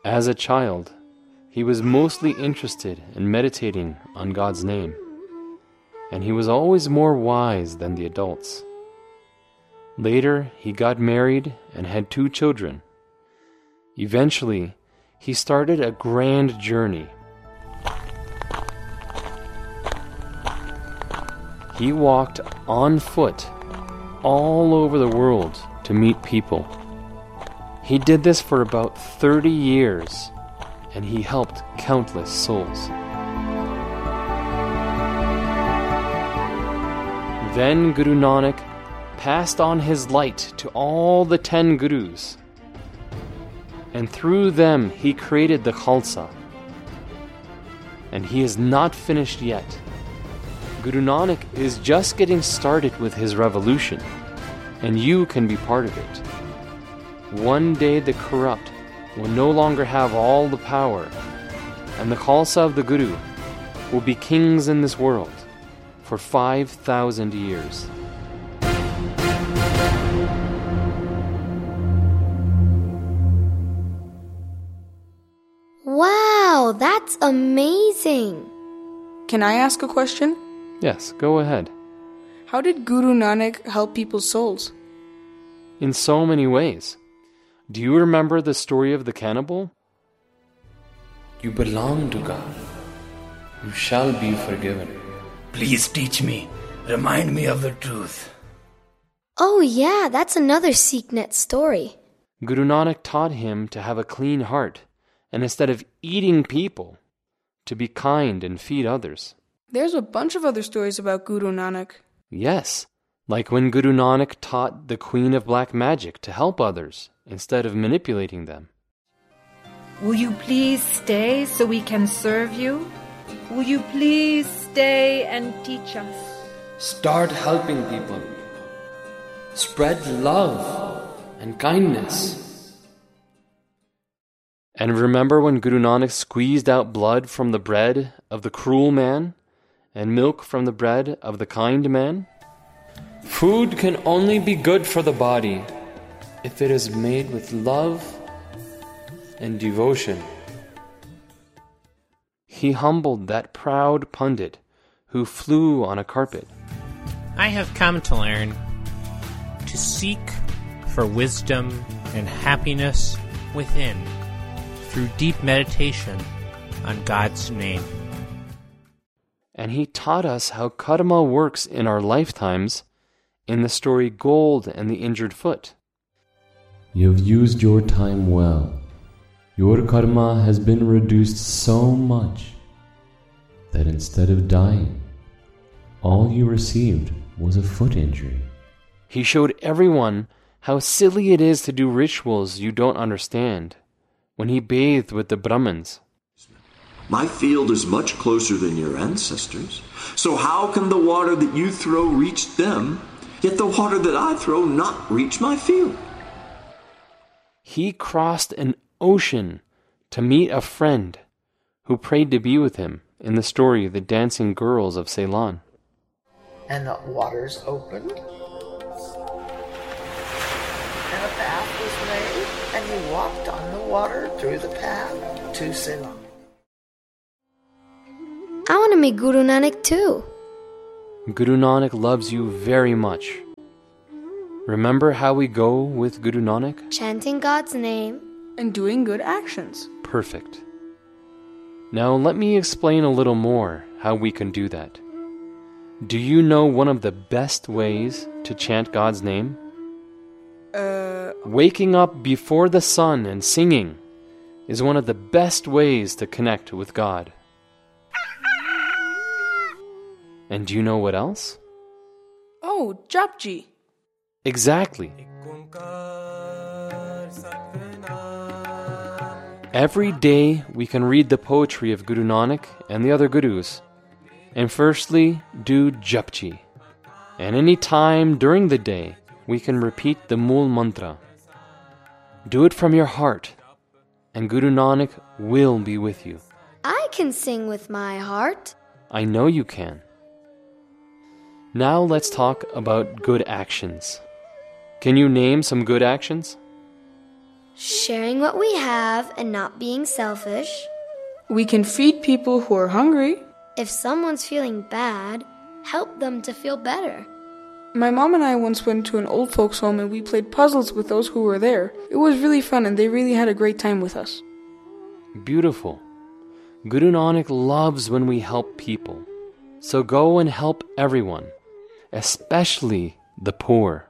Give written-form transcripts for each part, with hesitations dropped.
As a child, he was mostly interested in meditating on God's name, and he was always more wise than the adults. Later, he got married and had 2 children. Eventually, he started a grand journey. He walked on foot all over the world to meet people. He did this for about 30 years, and he helped countless souls. Then Guru Nanak passed on his light to all the 10 Gurus, and through them he created the Khalsa. And he is not finished yet. Guru Nanak is just getting started with his revolution, and you can be part of it. One day the corrupt will no longer have all the power, and the Khalsa of the Guru will be kings in this world for 5,000 years. Wow, that's amazing! Can I ask a question? Yes, go ahead. How did Guru Nanak help people's souls? In so many ways. Do you remember the story of the cannibal? You belong to God. You shall be forgiven. Please teach me. Remind me of the truth. Oh yeah, that's another Sikh.net story. Guru Nanak taught him to have a clean heart, and instead of eating people, to be kind and feed others. There's a bunch of other stories about Guru Nanak. Yes, like when Guru Nanak taught the Queen of Black Magic to help others instead of manipulating them. Will you please stay so we can serve you? Will you please stay and teach us? Start helping people. Spread love and kindness. And remember when Guru Nanak squeezed out blood from the bread of the cruel man and milk from the bread of the kind man? Food can only be good for the body if it is made with love and devotion. He humbled that proud pundit who flew on a carpet. I have come to learn to seek for wisdom and happiness within through deep meditation on God's name. And he taught us how karma works in our lifetimes in the story Gold and the Injured Foot. You have used your time well. Your karma has been reduced so much that instead of dying, all you received was a foot injury. He showed everyone how silly it is to do rituals you don't understand when he bathed with the Brahmins. My field is much closer than your ancestors. So how can the water that you throw reach them, yet the water that I throw not reach my field? He crossed an ocean to meet a friend who prayed to be with him in the story of the dancing girls of Ceylon. And the waters opened, and a path was made, and he walked on the water through the path to Ceylon. I want to meet Guru Nanak too. Guru Nanak loves you very much. Remember how we go with Guru Nanak? Chanting God's name and doing good actions. Perfect. Now let me explain a little more how we can do that. Do you know one of the best ways to chant God's name? Waking up before the sun and singing is one of the best ways to connect with God. And do you know what else? Oh, Japji. Exactly. Every day we can read the poetry of Guru Nanak and the other Gurus, and firstly do Japji. And any time during the day we can repeat the Mool Mantra. Do it from your heart, and Guru Nanak will be with you. I can sing with my heart. I know you can. Now let's talk about good actions. Can you name some good actions? Sharing what we have and not being selfish. We can feed people who are hungry. If someone's feeling bad, help them to feel better. My mom and I once went to an old folks' home and we played puzzles with those who were there. It was really fun and they really had a great time with us. Beautiful. Guru Nanak loves when we help people. So go and help everyone, especially the poor.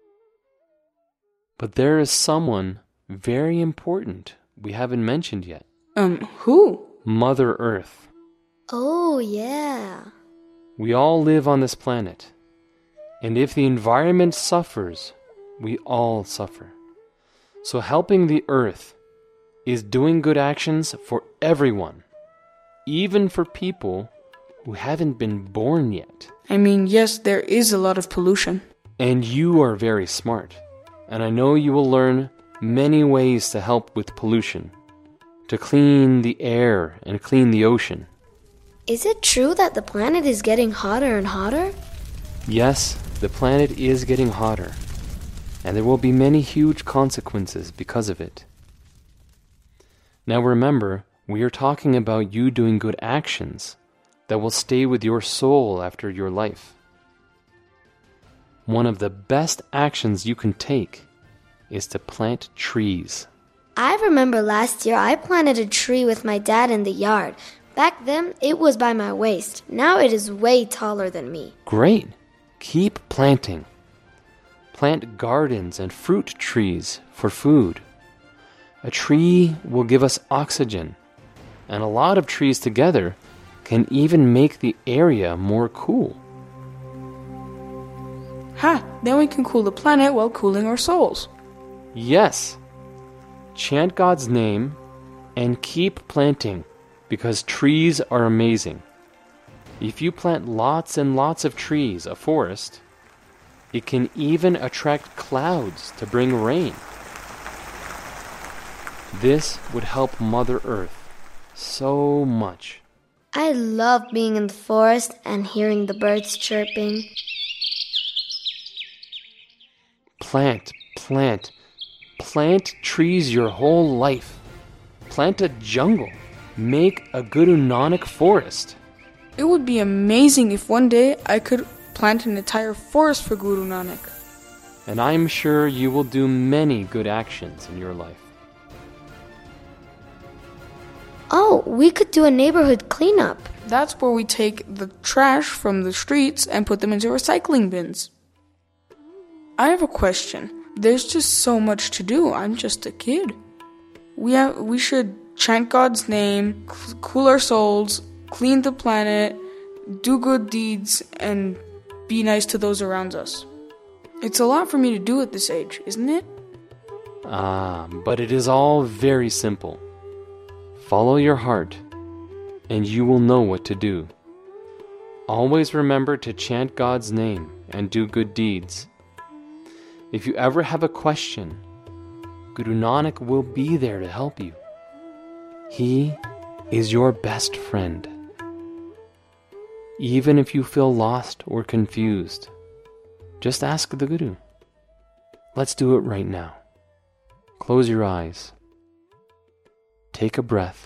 But there is someone very important we haven't mentioned yet. Who? Mother Earth. Oh, yeah. We all live on this planet. And if the environment suffers, we all suffer. So helping the earth is doing good actions for everyone, even for people who haven't been born yet. I mean, yes, there is a lot of pollution. And you are very smart. And I know you will learn many ways to help with pollution, to clean the air and clean the ocean. Is it true that the planet is getting hotter and hotter? Yes, the planet is getting hotter, and there will be many huge consequences because of it. Now remember, we are talking about you doing good actions that will stay with your soul after your life. One of the best actions you can take is to plant trees. I remember last year I planted a tree with my dad in the yard. Back then, it was by my waist. Now it is way taller than me. Great! Keep planting. Plant gardens and fruit trees for food. A tree will give us oxygen, and a lot of trees together can even make the area more cool. Then we can cool the planet while cooling our souls. Yes! Chant God's name and keep planting, because trees are amazing. If you plant lots and lots of trees, a forest, it can even attract clouds to bring rain. This would help Mother Earth so much. I love being in the forest and hearing the birds chirping. Plant trees your whole life. Plant a jungle. Make a Guru Nanak forest. It would be amazing if one day I could plant an entire forest for Guru Nanak. And I'm sure you will do many good actions in your life. Oh, we could do a neighborhood cleanup. That's where we take the trash from the streets and put them into recycling bins. I have a question. There's just so much to do. I'm just a kid. We should chant God's name, cool our souls, clean the planet, do good deeds, and be nice to those around us. It's a lot for me to do at this age, isn't it? But it is all very simple. Follow your heart, and you will know what to do. Always remember to chant God's name and do good deeds. If you ever have a question, Guru Nanak will be there to help you. He is your best friend. Even if you feel lost or confused, just ask the Guru. Let's do it right now. Close your eyes. Take a breath.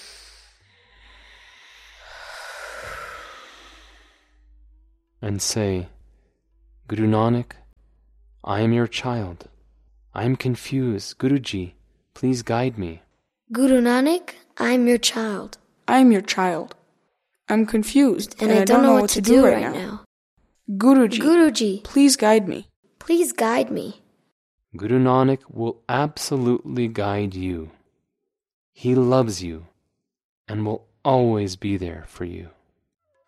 And say, Guru Nanak, I am your child. I am confused. Guruji, please guide me. Guru Nanak, I am your child. I am your child. I'm confused And I don't know what to do right now. Guruji, please guide me. Please guide me. Guru Nanak will absolutely guide you. He loves you and will always be there for you.